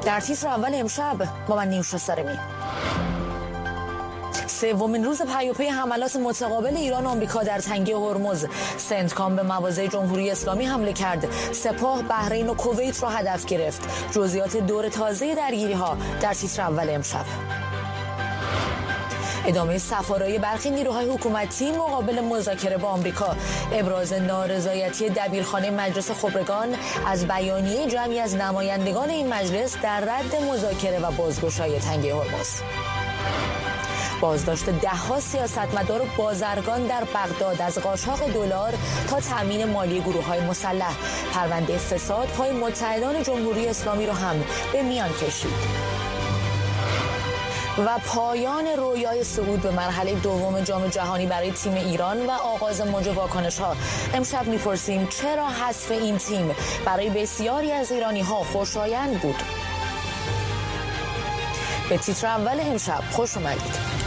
در تیتر اول امشب با من نیوشا سرمی. سومین روز پیاپی حملات متقابل ایران و آمریکا در تنگه هرمز، سنتکام به مواضع جمهوری اسلامی حمله کرد، سپاه بحرین و کویت را هدف گرفت. جزئیات دور تازه درگیری‌ها در تیتر اول امشب. ادامه سفارای برخی نیروهای حکومتی مقابل مذاکره با آمریکا، ابراز نارضایتی دبیرخانه مجلس خبرگان از بیانیه جمعی از نمایندگان این مجلس در رد مذاکره و بازگشایی تنگه هرمز. بازداشت ده‌ها سیاستمدار و بازرگان در بغداد از قاچاق دلار تا تامین مالی گروه‌های مسلح. پرونده فساد پای متحدان جمهوری اسلامی را هم به میان کشید. و پایان رویای صعود به مرحله دوم جام جهانی برای تیم ایران و آغاز موج واکنش‌ها. امشب می‌پرسیم چرا حذف این تیم برای بسیاری از ایرانی‌ها خوشایند بود؟ به تیتر اول امشب خوش اومدید.